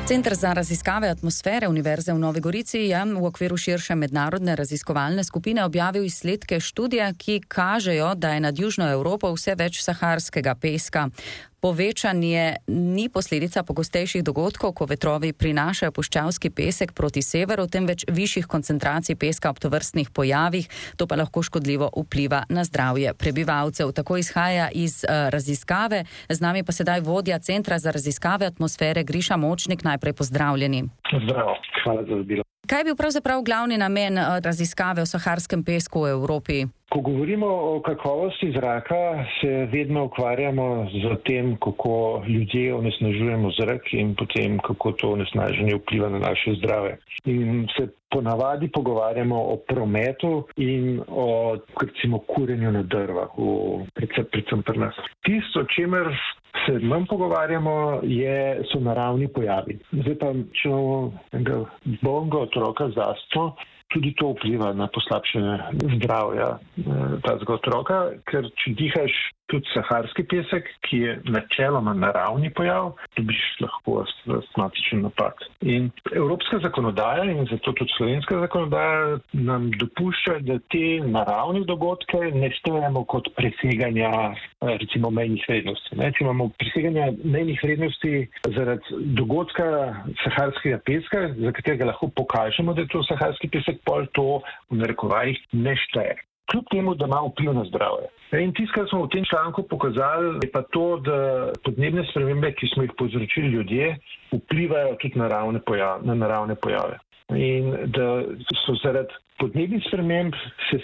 Center za raziskave atmosfere Univerze v Novi Gorici je v okviru širše mednarodne raziskovalne skupine objavil izsledke študije, ki kažejo, da je nad Južno Evropo vse več saharskega peska. Povečanje ni posledica pogostejših dogodkov, ko vetrovi prinašajo puščavski pesek proti severu, temveč višjih koncentracij peska ob tovrstnih pojavih, to pa lahko škodljivo vpliva na zdravje prebivalcev. Tako izhaja iz raziskave. Z nami pa sedaj vodja Centra za raziskave atmosfere Griša Močnik. Najprej pozdravljeni. Zdravo, hvala za vabilo. Kaj je bil pravzaprav glavni namen raziskave o saharskem pesku v Evropi? Ko govorimo o kakovosti zraka, se vedno ukvarjamo z tem, kako ljudje onesnažujemo zrak in potem, kako to onesnaženje vpliva na naše zdravje. In se ponavadi pogovarjamo o prometu in o, recimo, kurjenju na drva, predvsem pri nas. Tisto, o čemer se manj pogovarjamo, so naravni pojavi. Zdaj pa, če imamo enega bolnega otroka z astmo, tudi to vpliva na poslabšanje zdravja tazga otroka, ker če dihaš tudi saharski pesek, ki je načeloma naravni pojav, dobiš lahko astmatičen napad. In evropska zakonodaja in zato tudi slovenska zakonodaja nam dopušča, da te naravne dogodke ne štejemo kot preseganja recimo mejnih vrednosti. Če imamo preseganja mejnih vrednosti zaradi dogodka saharskega peska, za katerega lahko pokažemo, da je to saharski pesek, pol to v narekovajih ne šteje. Kljub temu, da ima vpliv na zdravje. In tisto, kar smo v tem članku pokazali, je pa to, da podnebne spremembe, ki smo jih povzročili ljudje, vplivajo tudi na naravne pojave. In da so zaradi podnebnih sprememb se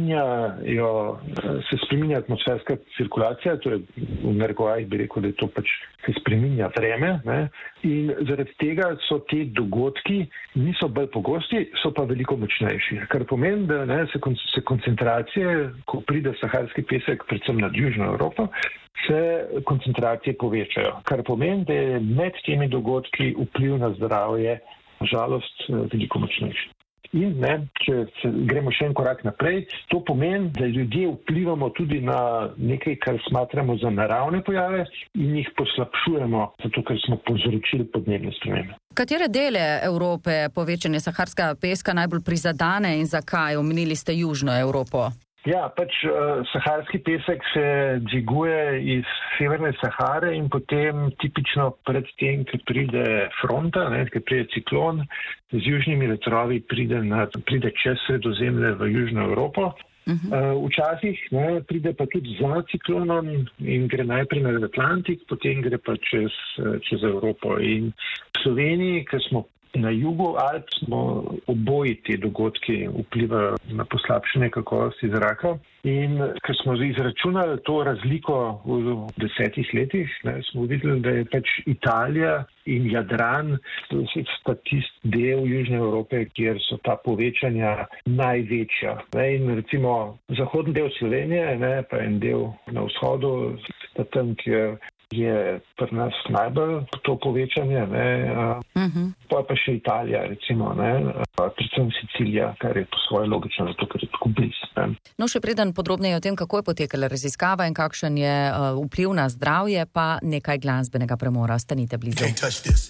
spreminja atmosferska cirkulacija, to je v narekovajih bi rekel, da je to pač se spreminja vreme, ne? In zaradi tega so te dogodki niso bolj pogosti, so pa veliko močnejši. Kar pomeni, da se koncentracije, ko pride saharski pesek, predvsem nad Južno Evropo, se koncentracije povečajo. Kar pomeni, da je med temi dogodki vpliv na zdravje žalost veliko močnejši. In če gremo še en korak naprej, to pomeni, da ljudje vplivamo tudi na nekaj, kar smatramo za naravne pojave in jih poslabšujemo, zato ker smo povzročili podnebne spremembe. Katere dele Evrope povečanje saharskega peska najbolj prizadene in zakaj? Omenili ste Južno Evropo. Ja, saharski pesek se dviguje iz severne Sahare in potem tipično pred tem, ko pride fronta, ko pride ciklon, z južnimi vetrovi pride čez Sredozemlje v Južno Evropo. Včasih pride pa tudi za ciklonom in gre najprej na Atlantik, potem gre pa čez Evropo. In v Sloveniji, ker smo na jugu Alp, smo oboji te dogodki vplivajo na poslabšanje kakovosti zraka. In ker smo izračunali to razliko v 10 letih, smo videli, da je pač Italija in Jadran sta tisti del Južne Evrope, kjer so ta povečanja največja. In recimo zahodni del Slovenije, pa en del na vzhodu, sta tam, kjer je pri nas najbolj to povečanje, pa še Italija, recimo, predvsem Sicilija, kar je po svoje logično, zato ker je tako blizu. No, še preden podrobneje o tem, kako je potekala raziskava in kakšen je vpliv na zdravje, pa nekaj glasbenega premora. Ostanite blizu. Can't touch this.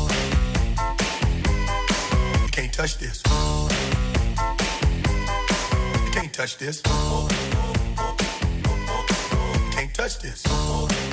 You can't touch this. You can't touch this. You can't touch this.